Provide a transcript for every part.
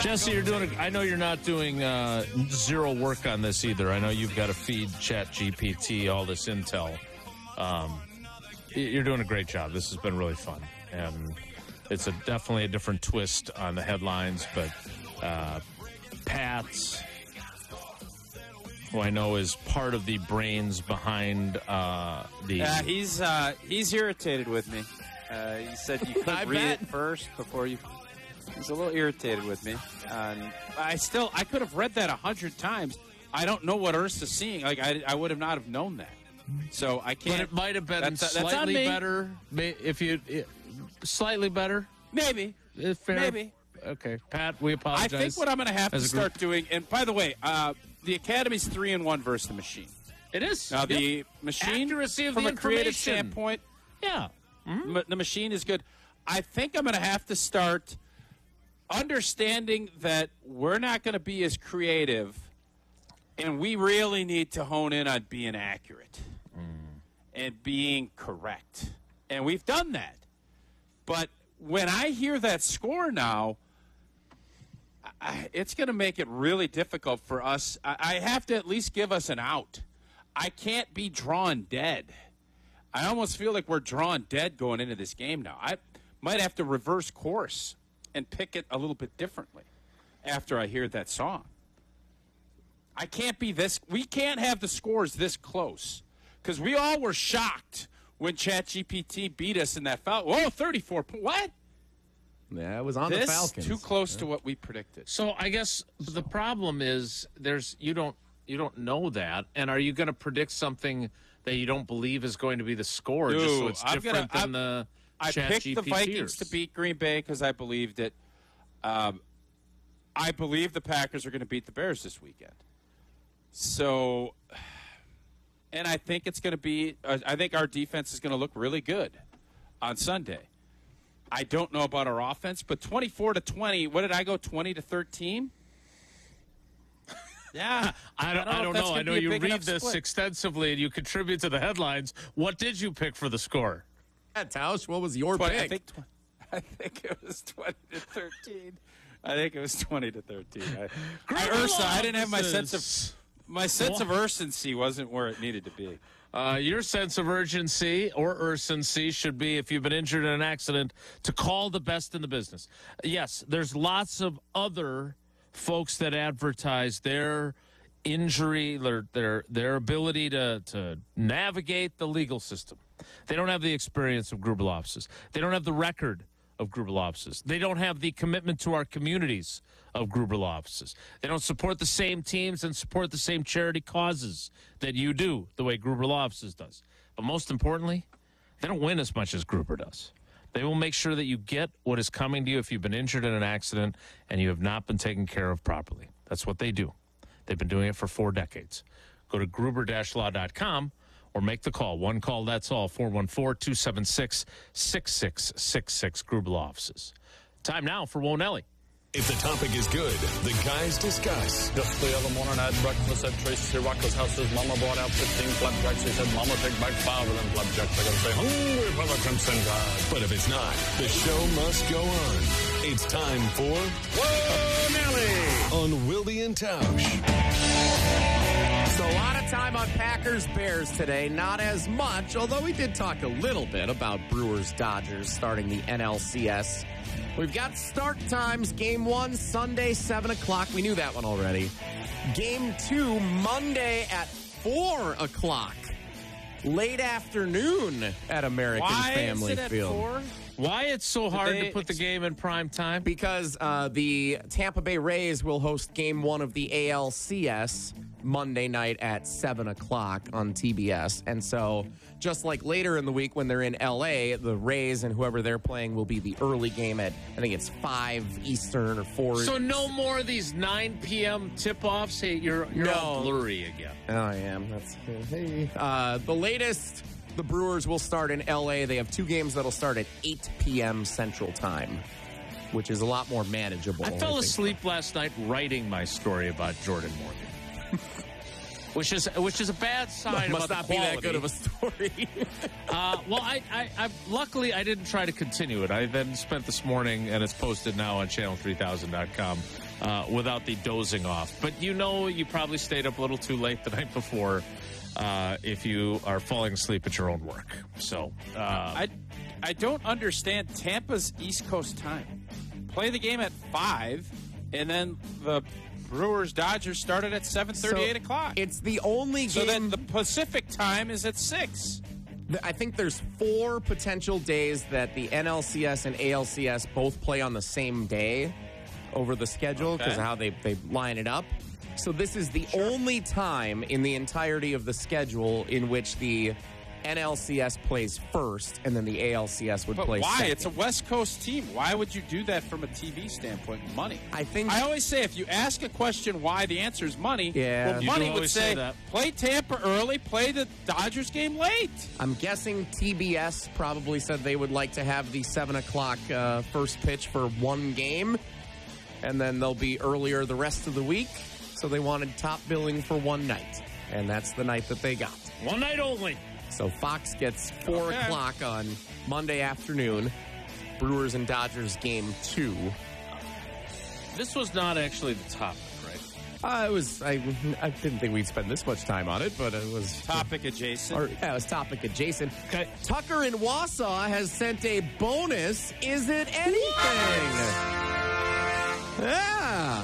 Jesse, you're doing. I know you're not doing zero work on this either. I know you've got to feed ChatGPT all this intel. You're doing a great job. This has been really fun, and it's definitely a different twist on the headlines. But Pat's, who I know is part of the brains behind the. Yeah, he's irritated with me. He said you could read it first before you. He's a little irritated with me. I could have read that 100 times. I don't know what Ursa's seeing. Like I would have not have known that. So I can't. But it might have been slightly better if you slightly better. Maybe. Fair. Maybe. Okay, Pat, we apologize. I think what I'm going to have to start doing. And by the way, the Academy's 3-1 versus the machine. It is. Now the machine, accuracy of from the a creative information standpoint, yeah, the machine is good. I think I'm going to have to start understanding that we're not going to be as creative, and we really need to hone in on being accurate and being correct. And we've done that. But when I hear that score now, it's going to make it really difficult for us. I have to at least give us an out. I can't be drawn dead. I almost feel like we're drawn dead going into this game now. I might have to reverse course and pick it a little bit differently after I hear that song. I can't be this. We can't have the scores this close because we all were shocked when ChatGPT beat us in that foul. Whoa, 34. What? Yeah, it was on the Falcons. Too close to what we predicted. So I guess the problem is you don't know that, and are you going to predict something that you don't believe is going to be the score, just so it's different than the I picked the Vikings to beat Green Bay because I believed it. I believe the Packers are going to beat the Bears this weekend. So, and I think it's going to be. I think our defense is going to look really good on Sunday. I don't know about our offense, but 24-20. What did I go? 20-13. Yeah, I don't know. I know you read this extensively and you contribute to the headlines. What did you pick for the score? Tausch, what was your pick? I think it was 20-13. I think it was 20-13. I didn't have my sense of urgency wasn't where it needed to be. Your sense of urgency or urgency should be, if you've been injured in an accident, to call the best in the business. Yes, there's lots of other folks that advertise their injury, their ability to navigate the legal system. They don't have the experience of Gruber Law Offices. They don't have the record of Gruber Law Offices. They don't have the commitment to our communities of Gruber Law Offices. They don't support the same teams and support the same charity causes that you do, the way Gruber Law Offices does. But most importantly, they don't win as much as Gruber does. They will make sure that you get what is coming to you if you've been injured in an accident and you have not been taken care of properly. That's what they do. They've been doing it for 4 decades. Go to gruber-law.com or make the call. One call, that's all, 414-276-6666, Gruber Law Offices. Time now for Wonelli. If the topic is good, the guys discuss. Just the other morning I had breakfast at Tracy Rocco's house. His mama brought out 15 flapjacks. He said, Mama, take back 5 of them flapjacks. I got to say, hungry for the Crimson Tide. But if it's not, the show must go on. It's time for Whoa, Nelly! On Wilde and Tausch. So a lot of time on Packers-Bears today. Not as much, although we did talk a little bit about Brewers-Dodgers starting the NLCS. We've got start times. Game 1, Sunday, 7 o'clock. We knew that one already. Game 2, Monday at 4 o'clock. Late afternoon at American Family Field. 4? Why it's so hard to put the game in prime time? Because the Tampa Bay Rays will host Game 1 of the ALCS Monday night at 7 o'clock on TBS. And so just like later in the week when they're in L.A., the Rays and whoever they're playing will be the early game at, I think it's 5 Eastern or 4. So no more of these 9 p.m. tip-offs? Hey, you're all blurry again. I am. The latest, the Brewers will start in L.A. They have 2 games that'll start at 8 p.m. Central Time, which is a lot more manageable. I fell asleep last night writing my story about Jordan Morgan. Which is a bad sign must about not the be quality. that good of a story. Well, I luckily I didn't try to continue it. I then spent this morning, and it's posted now on channel3000.com, without the dozing off. But you probably stayed up a little too late the night before if you are falling asleep at your own work. So I don't understand Tampa's East Coast time. Play the game at 5, and then the Brewers-Dodgers started at 7:30, 8 o'clock. It's the only game. So then the Pacific time is at 6. I think there's 4 potential days that the NLCS and ALCS both play on the same day over the schedule because of how they line it up. So this is the only time in the entirety of the schedule in which the NLCS plays first and then the ALCS would play why? second. It's a West Coast team. Why would you do that from a TV standpoint? Money. I always say if you ask a question why, the answer is money. Yeah. Well, You money do would always say say that. play Tampa early, play the Dodgers game late. I'm guessing TBS probably said they would like to have the 7 o'clock first pitch for one game, and then they'll be earlier the rest of the week. So they wanted top billing for one night, and that's the night that they got. one night only. So Fox gets 4 o'clock on Monday afternoon. Brewers and Dodgers game 2. This was not actually the topic, right? I didn't think we'd spend this much time on it, but it was Topic adjacent. it was topic adjacent. Okay. Tucker in Wausau has sent a bonus. Is it anything? Yeah.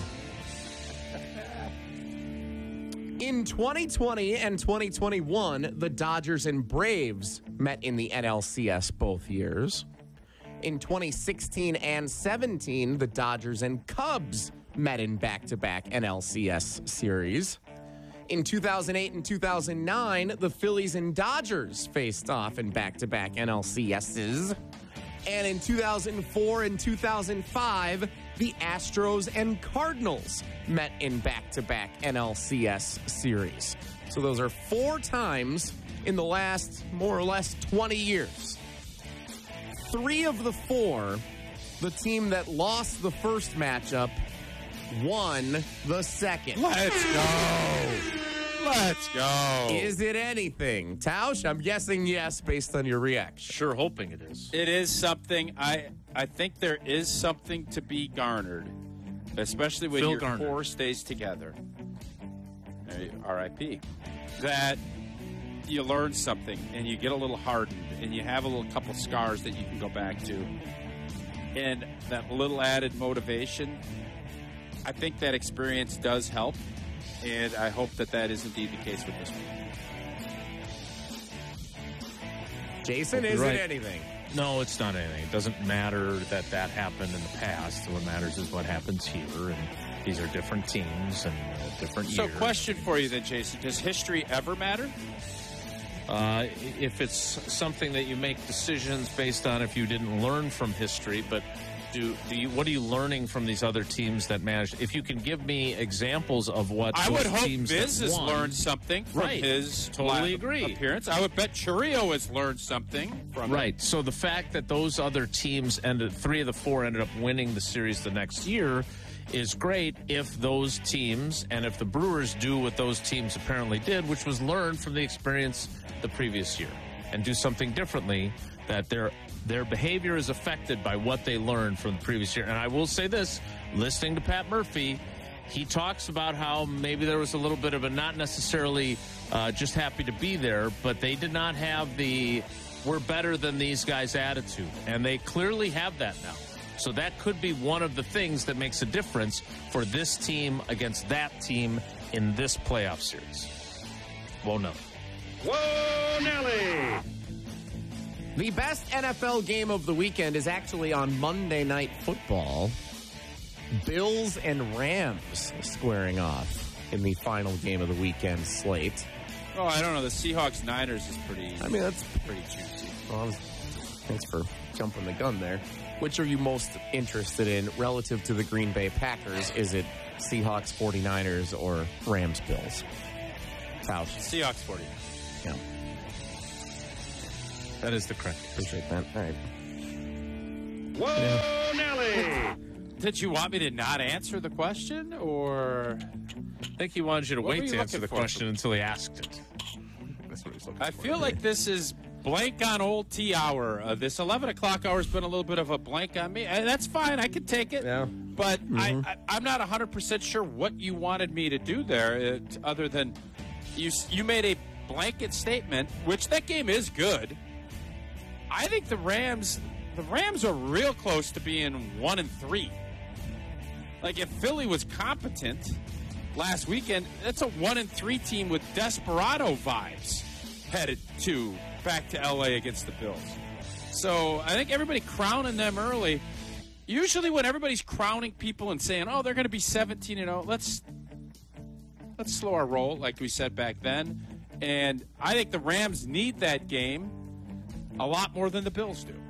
In 2020 and 2021, the Dodgers and Braves met in the NLCS both years. In 2016 and 17, the Dodgers and Cubs met in back-to-back NLCS series. In 2008 and 2009, the Phillies and Dodgers faced off in back-to-back NLCSs. And in 2004 and 2005, the Astros and Cardinals met in back-to-back NLCS series. So those are 4 times in the last more or less 20 years. 3 of the 4, the team that lost the first matchup won the second. Let's go. Let's go. Is it anything? Tausch, I'm guessing yes based on your reaction. Sure hoping it is. It is something. I think there is something to be garnered, especially when Phil your Garner. core stays together. R.I.P. That you learn something and you get a little hardened and you have a little couple scars that you can go back to, and that little added motivation. I think that experience does help, and I hope that that is indeed the case with this one. Jason, You're is right. it anything? No, it's not anything. It doesn't matter that happened in the past. What matters is what happens here, and these are different teams and different So, years. question for you then, Jason: does history ever matter? If it's something that you make decisions based on, if you didn't learn from history, but what are you learning from these other teams that managed? If you can give me examples of what I would hope teams Biz that has won, learned something from Right. his Totally agree. appearance. I would bet Churio has learned something from it. Right. So the fact that those other teams 3 of the 4 ended up winning the series the next year is great if those teams and if the Brewers do what those teams apparently did, which was learn from the experience the previous year and do something differently, that their behavior is affected by what they learned from the previous year. And I will say this, listening to Pat Murphy, he talks about how maybe there was a little bit of a not necessarily just happy to be there, but they did not have the we're better than these guys attitude. And they clearly have that now. So that could be one of the things that makes a difference for this team against that team in this playoff series. Whoa, no. Whoa, Nelly! The best NFL game of the weekend is actually on Monday Night Football. Bills and Rams squaring off in the final game of the weekend slate. Oh, I don't know. The Seahawks-Niners is pretty. I mean, that's pretty juicy. well, thanks for jumping the gun there. Which are you most interested in relative to the Green Bay Packers? Is it Seahawks 49ers or Rams Bills? Tausch. Seahawks 40. Yeah, That is the correct. appreciate that. All right. Whoa, Nelly! Did you want me to not answer the question, or I think he wanted you to What were wait you to answer looking the for? question until he asked it. That's what he's looking I for. feel like this is blank on old T hour. This 11 o'clock hour has been a little bit of a blank on me. That's fine. I can take it. Yeah. But I'm not 100% sure what you wanted me to do there, other than you made a blanket statement, which that game is good. I think the Rams are real close to being 1-3. Like, if Philly was competent last weekend, that's a 1-3 team with desperado vibes headed back to LA against the Bills. So I think everybody crowning them early. Usually when everybody's crowning people and saying, oh, they're going to be 17-0, let's slow our roll, like we said back then. And I think the Rams need that game a lot more than the Bills do.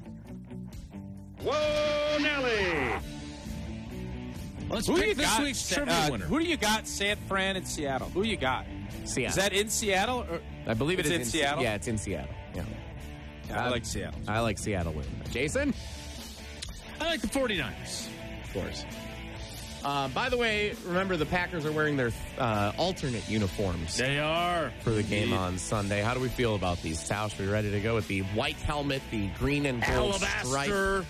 Whoa, Nelly! Let's pick this week's trivia winner. Who do you got? San Fran and Seattle. Who you got? Seattle. Is that in Seattle? Or I believe it's in Seattle. Yeah, it's in Seattle. Yeah. I like Seattle. I like Seattle winning. Jason? I like the 49ers. Of course. By the way, remember the Packers are wearing their alternate uniforms They are. for the game on Sunday. How do we feel about these? Tausch, are we ready to go with the white helmet, the green and gold stripe? Alabaster.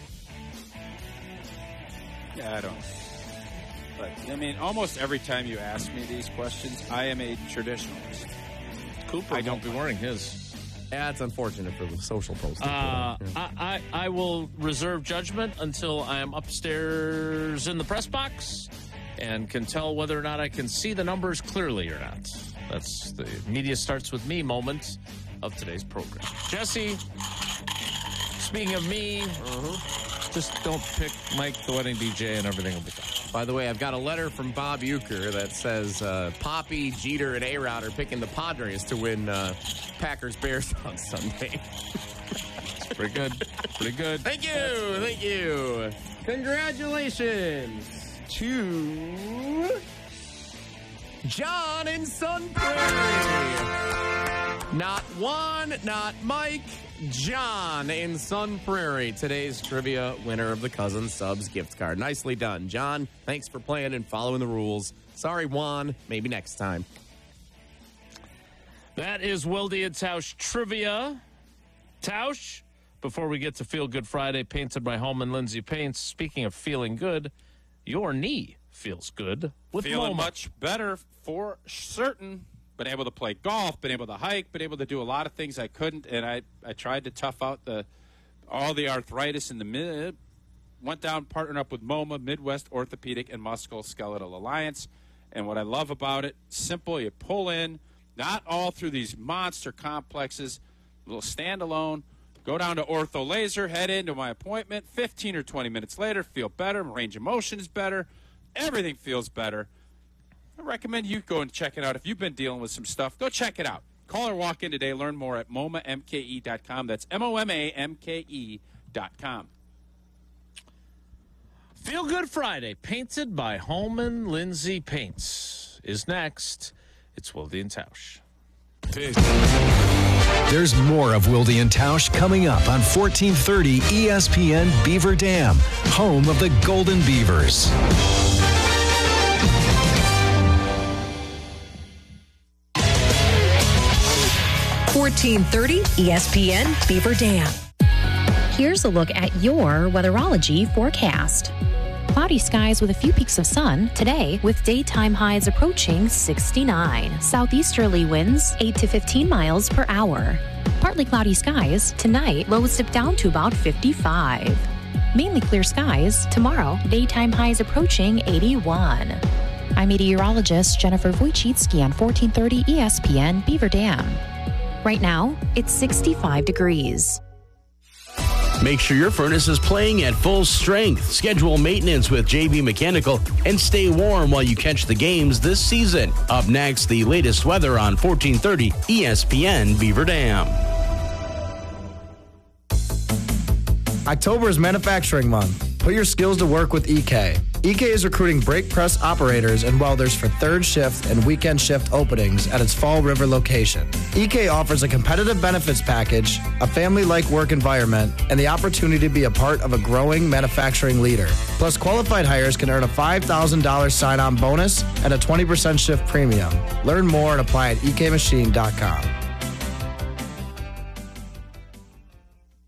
Yeah, I don't. But, I mean, almost every time you ask me these questions, I am a traditionalist. Cooper I don't won't be wearing his. Yeah, it's unfortunate for the social posting. I will reserve judgment until I am upstairs in the press box and can tell whether or not I can see the numbers clearly or not. That's the media starts with me moment of today's program. Jesse, speaking of me, just don't pick Mike the wedding DJ and everything will be fine. By the way, I've got a letter from Bob Uecker that says Poppy, Jeter, and A-Rod are picking the Padres to win Packers-Bears on Sunday. Pretty good. Pretty good. Thank you. Thank you. Congratulations to John in Sun Prairie. Not one, not Mike. John in Sun Prairie, today's trivia winner of the Cousin Subs gift card. Nicely done, John. Thanks for playing and following the rules. Sorry, Juan. Maybe next time. That is Wilde and Tausch trivia. Tausch, before we get to Feel Good Friday, painted by Holman Lindsay Paints. Speaking of feeling good, your knee feels good with Feeling MoMA. much better for certain. Been able to play golf, been able to hike, been able to do a lot of things I couldn't, and I tried to tough out all the arthritis in the mid. Went down, partnered up with MoMA, Midwest Orthopedic and Musculoskeletal Alliance, and what I love about it, simple. You pull in, not all through these monster complexes, a little standalone. Go down to Ortho Laser, head into my appointment. 15 or 20 minutes later, feel better. Range of motion is better. Everything feels better. I recommend you go and check it out. If you've been dealing with some stuff, go check it out. Call or walk in today. Learn more at MoMaMKE.com. That's MoMaMKE.com. Feel Good Friday, painted by Holman Lindsay Paints, is next. It's Wilde and Tausch. There's more of Wilde and Tausch coming up on 1430 ESPN Beaver Dam, home of the Golden Beavers. 1430 ESPN Beaver Dam. Here's a look at your weatherology forecast. Cloudy skies with a few peaks of sun today, with daytime highs approaching 69. Southeasterly winds 8 to 15 miles per hour. Partly cloudy skies tonight, lows dip down to about 55. Mainly clear skies tomorrow, daytime highs approaching 81. I'm meteorologist Jennifer Wojcicki on 1430 ESPN Beaver Dam. Right now, it's 65 degrees. Make sure your furnace is playing at full strength. Schedule maintenance with JB Mechanical and stay warm while you catch the games this season. Up next, the latest weather on 1430 ESPN Beaver Dam. October is Manufacturing Month. Put your skills to work with EK. EK is recruiting brake press operators and welders for third shift and weekend shift openings at its Fall River location. EK offers a competitive benefits package, a family-like work environment, and the opportunity to be a part of a growing manufacturing leader. Plus, qualified hires can earn a $5,000 sign-on bonus and a 20% shift premium. Learn more and apply at ekmachine.com.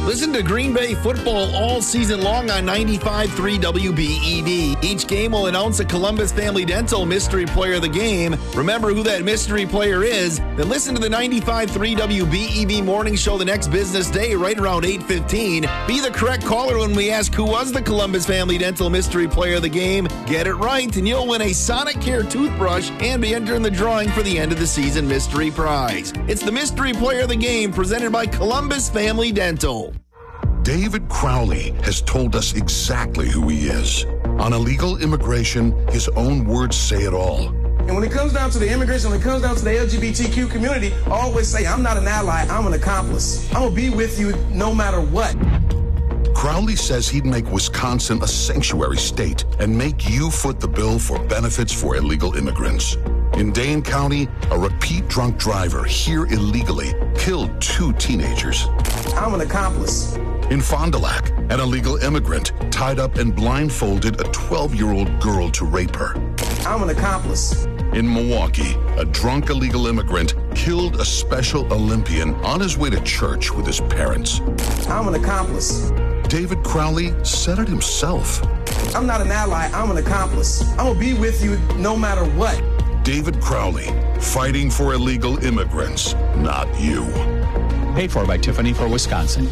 Listen to Green Bay football all season long on 95.3 WBEV. Each game will announce a Columbus Family Dental Mystery Player of the Game. Remember who that mystery player is? Then listen to the 95.3 WBEV morning show the next business day right around 8:15. Be the correct caller when we ask who was the Columbus Family Dental Mystery Player of the Game. Get it right and you'll win a Sonicare toothbrush and be entered in the drawing for the end of the season mystery prize. It's the Mystery Player of the Game presented by Columbus Family Dental. David Crowley has told us exactly who he is. On illegal immigration, his own words say it all. And when it comes down to the immigration, when it comes down to the LGBTQ community, I always say, I'm not an ally, I'm an accomplice. I'm going to be with you no matter what. Crowley says he'd make Wisconsin a sanctuary state and make you foot the bill for benefits for illegal immigrants. In Dane County, a repeat drunk driver here illegally killed 2 teenagers. I'm an accomplice. In Fond du Lac, an illegal immigrant tied up and blindfolded a 12-year-old girl to rape her. I'm an accomplice. In Milwaukee, a drunk illegal immigrant killed a Special Olympian on his way to church with his parents. I'm an accomplice. David Crowley said it himself. I'm not an ally, I'm an accomplice. I'm going to be with you no matter what. David Crowley, fighting for illegal immigrants, not you. Paid for by Tiffany for Wisconsin.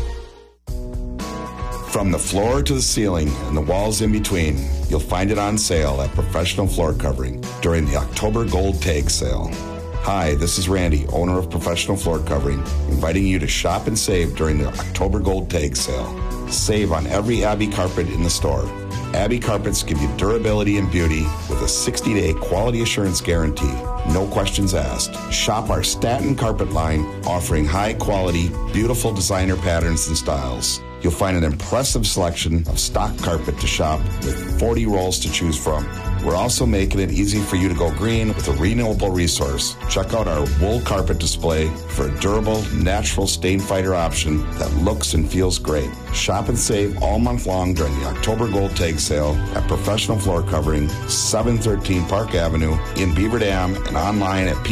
From the floor to the ceiling and the walls in between, you'll find it on sale at Professional Floor Covering during the October Gold Tag Sale. Hi, this is Randy, owner of Professional Floor Covering, inviting you to shop and save during the October Gold Tag Sale. Save on every Abbey carpet in the store. Abbey carpets give you durability and beauty with a 60-day quality assurance guarantee. No questions asked. Shop our Staten carpet line, offering high-quality, beautiful designer patterns and styles. You'll find an impressive selection of stock carpet to shop with 40 rolls to choose from. We're also making it easy for you to go green with a renewable resource. Check out our wool carpet display for a durable, natural stain fighter option that looks and feels great. Shop and save all month long during the October Gold Tag Sale at Professional Floor Covering, 713 Park Avenue in Beaver Dam and online at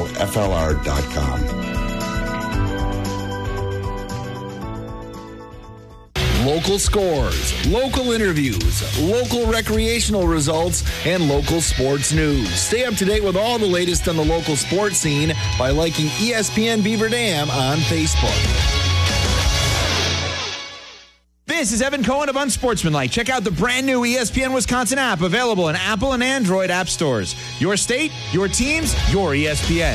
PROFLR.com. Local scores, local interviews, local recreational results, and local sports news. Stay up to date with all the latest on the local sports scene by liking ESPN Beaver Dam on Facebook. This is Evan Cohen of Unsportsmanlike. Check out the brand new ESPN Wisconsin app available in Apple and Android app stores. Your state, your teams, your ESPN.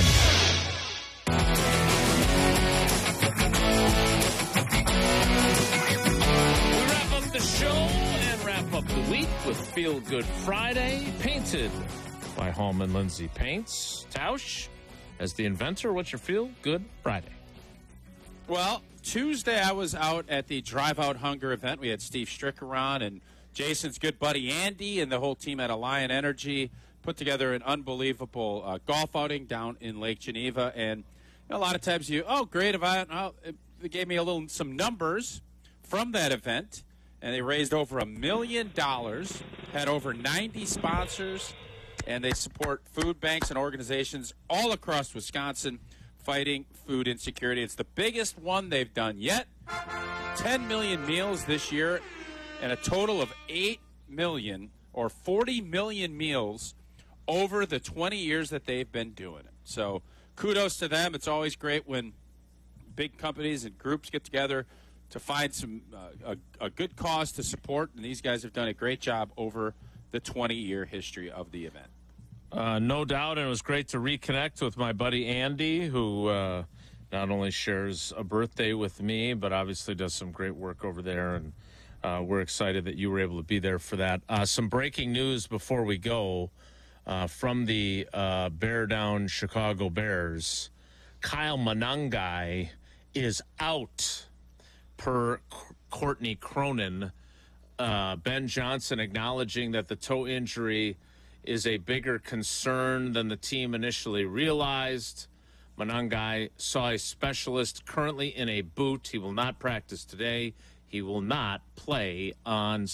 With Feel Good Friday, painted by Hallman Lindsay Paints. Tausch, as the inventor, what's your Feel Good Friday? Well, Tuesday I was out at the Drive Out Hunger event. We had Steve Stricker on and Jason's good buddy Andy and the whole team at Alliant Energy put together an unbelievable golf outing down in Lake Geneva. And a lot of times great event. They gave me some numbers from that event. And they raised over $1 million, had over 90 sponsors, and they support food banks and organizations all across Wisconsin fighting food insecurity. It's the biggest one they've done yet. 10 million meals this year, and a total of 8 million or 40 million meals over the 20 years that they've been doing it. So kudos to them. It's always great when big companies and groups get together to find a good cause to support, and these guys have done a great job over the 20-year history of the event. No doubt, and it was great to reconnect with my buddy Andy, who not only shares a birthday with me, but obviously does some great work over there, and we're excited that you were able to be there for that. Some breaking news before we go from the Bear Down Chicago Bears. Kyle Monangai is out. Per Courtney Cronin, Ben Johnson acknowledging that the toe injury is a bigger concern than the team initially realized. Monangai saw a specialist currently in a boot. He will not practice today. He will not play on